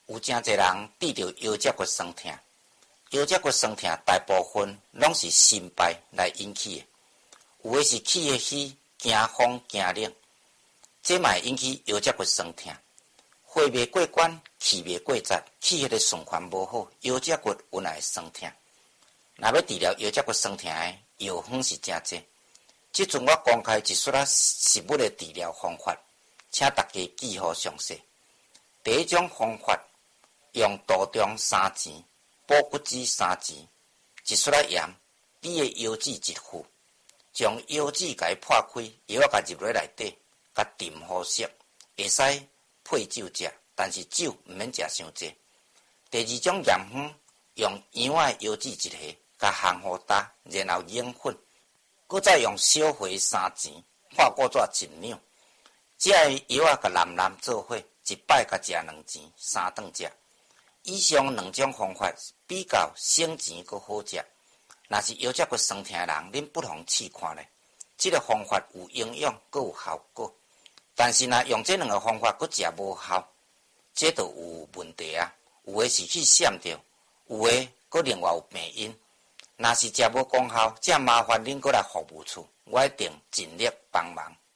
有真侪人治着腰脊骨酸痛，腰脊骨酸痛大部分拢是心肺来引起的，有的是气的虚，惊风惊冷，这嘛会引起腰脊骨酸痛。火未过关，气未过闸，气血的循环无好，腰脊骨原来会酸痛。若要治疗腰脊骨酸痛的药方是真济，即阵我公开一撮实物的治疗方法，请大家记好详细。第一种方法，用杜仲3钱、补骨脂3钱，一撮盐，比的腰子一副，将腰子甲伊破开，药仔甲入落内底，甲浸好湿，会使配酒食，但是酒毋免食伤济。第二种盐方，用羊仔的腰子一下，甲烘好干，然后凝粉，搁再用小火3钱，化果纸一两，这药仔甲蓝蓝做伙，一摆甲食2钱，3顿食。以上2种方法比较省钱搁好食。若是腰脊骨酸痛的人，恁不妨试看咧。这个方法有营养，搁有效果。但是若用这2个方法搁食无效，这就有问题啊。有的是去闪着，有的搁另外有病因。若是食无功效，这麻烦恁搁来服务处，我一定尽力帮忙。